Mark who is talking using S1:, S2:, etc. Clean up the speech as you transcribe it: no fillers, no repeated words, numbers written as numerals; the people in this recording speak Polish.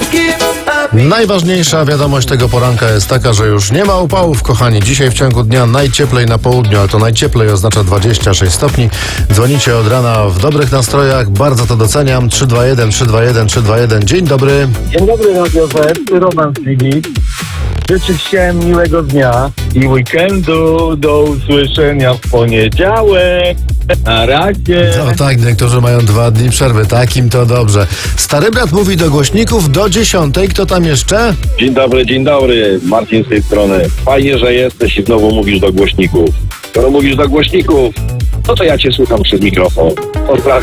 S1: Najważniejsza wiadomość tego poranka jest taka, że już nie ma upałów, kochani. Dzisiaj w ciągu dnia najcieplej na południu, ale to najcieplej oznacza 26 stopni. Dzwonicie od rana w dobrych nastrojach, bardzo to doceniam. 321 321 321. Dzień dobry.
S2: Dzień dobry, Radio Z, Roman Filip. Życzyć chciałem miłego dnia i weekendu. Do usłyszenia w poniedziałek. Na razie.
S1: No tak, niektórzy mają 2 dni przerwy, takim to dobrze. Stary brat mówi do głośników do 10. Kto tam jeszcze?
S3: Dzień dobry, Marcin z tej strony. Fajnie, że jesteś i znowu mówisz do głośników. Skoro mówisz do głośników, no to ja cię słucham przez mikrofon. Pozdrawiam.